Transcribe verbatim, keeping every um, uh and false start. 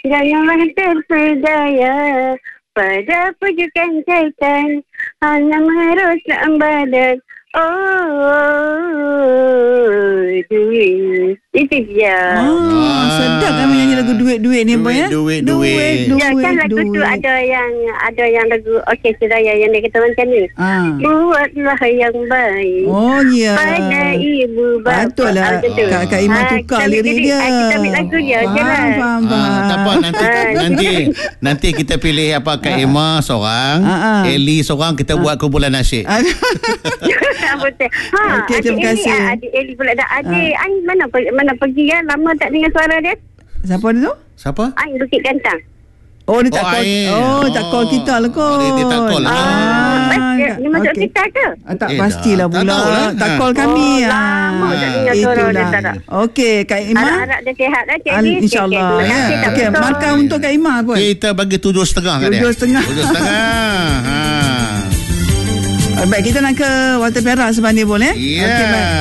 janganlah terpedaya pada pujukan syaitan, hanya merosak badan. Oh, duit. Itu dia. Ah, sedap kan menyanyi lagu duit-duit ni, boy, ya? Duit, duit, duit. Ya, kan lagu tu ada yang ada yang lagu Okey Suraya yang dia kata macam ni. Ah. Buatlah yang baik. Oh, ya. Pada ibu bapa. Betul lah. Kak, Kak Ima tukar lirik dia. Kita ambil lagu dia. Faham, je lah. faham, faham. Ah, tak apa, nanti nanti nanti kita pilih apa Kak Ima seorang, Ah, ah. Eli seorang, kita buat kumpulan nasyid. Betul. Ha, Okey, adik terima Eli, kasih. ah, adik Eli pula dah. Adik, Ain mana mana pergi kan? Lama tak dengar suara dia. Siapa dia tu? Siapa? Ain Bukit Gantang. Oh, dia tak Oh, call. Ain. Oh, tak call Oh. kita lah kot. Dia- dia tak call lah. Ah, dia, dia masuk okey. kita ke? Ah, tak Eh, pastilah dah. Tak pula. tahulah. Tak Ha. call kami. Oh, ah. lama tak dengar suara dia, Itulah. tak tak. Okey, Kak Ima. Harap-harap dia sihat lah, Cik Al- Lee. InsyaAllah. Terima kasih, Ya. tak Okey, betul. markah untuk Kak Ima pun. Kita bagi tujuh setengah kat dia. Tujuh setengah. Tujuh setengah. Ha. Baik, kita nak ke Walter Perak sebab ni boleh. Ya. Okey, baik.